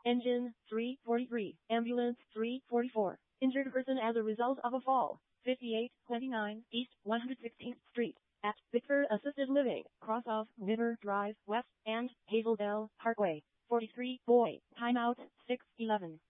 Engine 343. Ambulance 344. Injured person as a result of a fall. 5829 East 116th Street at Bickford Assisted Living, cross of River Drive West and Hazeldale Parkway. 43 boy. Timeout 611.